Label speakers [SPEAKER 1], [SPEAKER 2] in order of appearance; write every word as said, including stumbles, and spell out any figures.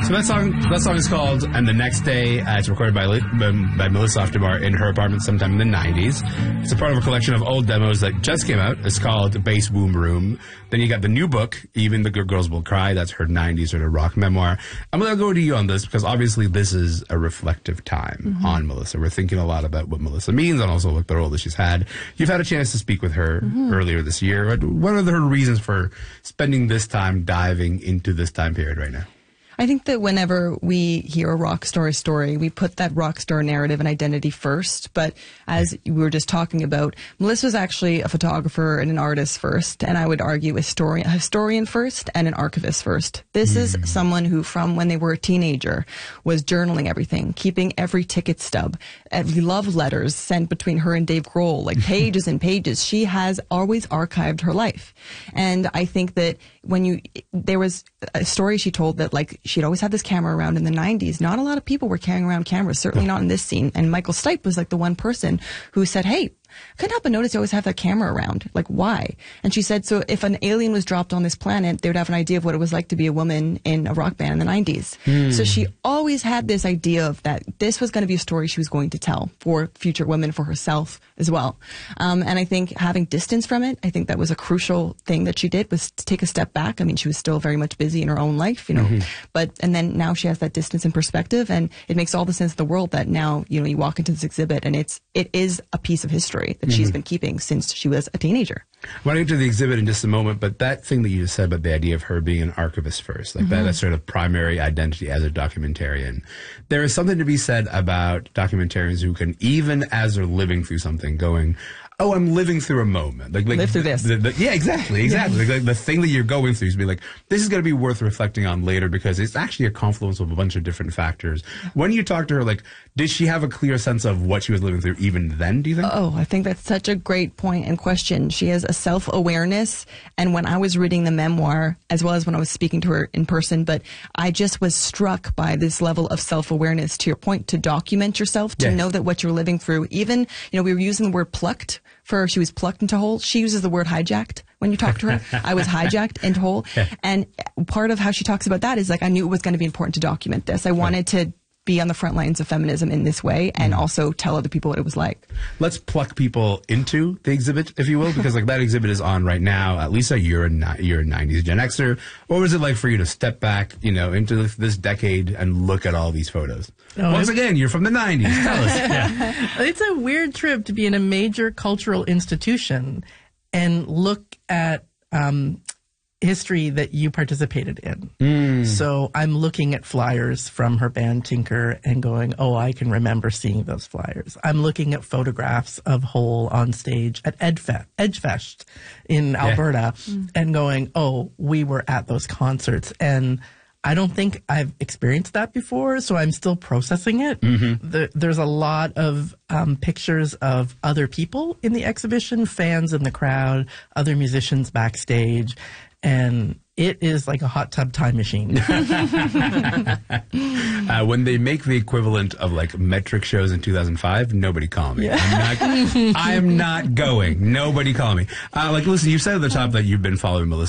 [SPEAKER 1] So that song, that song is called "And the Next Day." Uh, it's recorded by, by by Melissa Oftemar in her apartment sometime in the nineties. It's a part of a collection of old demos that just came out. It's called Bass Boom Room. Then you got the new book, Even the Good Girls Will Cry. That's her nineties sort of rock memoir. I'm going to go to you on this because obviously this is a reflective time mm-hmm. on Melissa. We're thinking a lot about what Melissa means and also what the role that she's had. You've had a chance to speak with her mm-hmm. earlier this year. What are her reasons for spending this time diving into this time period right now?
[SPEAKER 2] I think that whenever we hear a rock star story, we put that rock star narrative and identity first. But as we were just talking about, Melissa was actually a photographer and an artist first, and I would argue a historian, a historian first and an archivist first. This mm. is someone who, from when they were a teenager, was journaling everything, keeping every ticket stub, every love letters sent between her and Dave Grohl, like pages and pages. She has always archived her life. And I think that when you, there was a story she told that, like, she'd always had this camera around in the nineties. Not a lot of people were carrying around cameras, certainly not in this scene. And Michael Stipe was like the one person who said, hey, I couldn't help but notice you always have that camera around. Like, why? And she said, so if an alien was dropped on this planet, they would have an idea of what it was like to be a woman in a rock band in the nineties. Mm. So she always had this idea of that this was going to be a story she was going to tell for future women, for herself as well. Um, and I think having distance from it, I think that was a crucial thing that she did, was to take a step back. I mean, she was still very much busy in her own life, you know, mm-hmm. but, and then now she has that distance and perspective, and it makes all the sense in the world that now, you know, you walk into this exhibit and it's, it is a piece of history that mm-hmm. she's been keeping since she was a teenager.
[SPEAKER 1] I want to get to the exhibit in just a moment, but that thing that you just said about the idea of her being an archivist first, like mm-hmm. that, that sort of primary identity as a documentarian, there is something to be said about documentarians who can, even as they're living through something, going, oh, I'm living through a moment. Like, like
[SPEAKER 2] live through this.
[SPEAKER 1] The, the, yeah, exactly, exactly. Yeah. Like, like the thing that you're going through is be like, this is going to be worth reflecting on later because it's actually a confluence of a bunch of different factors. When you talk to her, like, did she have a clear sense of what she was living through even then, do you think?
[SPEAKER 2] Oh, I think that's such a great point and question. She has a self-awareness. And when I was reading the memoir, as well as when I was speaking to her in person, but I just was struck by this level of self-awareness, to your point, to document yourself, to yes. know that what you're living through, even, you know, we were using the word plucked for she was plucked into whole. She uses the word hijacked when you talk to her. I was hijacked into whole. Yeah. And part of how she talks about that is like, I knew it was going to be important to document this. I wanted to be on the front lines of feminism in this way and mm. also tell other people what it was like.
[SPEAKER 1] Let's pluck people into the exhibit, if you will, because like that exhibit is on right now. Uh, Lisa, you're a, you're a nineties Gen Xer. What was it like for you to step back, you know, into this decade and look at all these photos? Oh, Once again, you're from the nineties. Tell us. Yeah.
[SPEAKER 3] It's a weird trip to be in a major cultural institution and look at um, history that you participated in. Mm. So I'm looking at flyers from her band Tinker and going, oh, I can remember seeing those flyers. I'm looking at photographs of Hole on stage at Edfest, Edgefest in yeah. Alberta mm. and going, oh, we were at those concerts. And I don't think I've experienced that before, so I'm still processing it. Mm-hmm. The, there's a lot of um, pictures of other people in the exhibition, fans in the crowd, other musicians backstage, and it is like a hot tub time machine.
[SPEAKER 1] uh, when they make the equivalent of like metric shows in two thousand five, nobody call me. Yeah. I'm, not, I'm not going. Nobody call me. Uh, like, listen, you said at the top that you've been following Melissa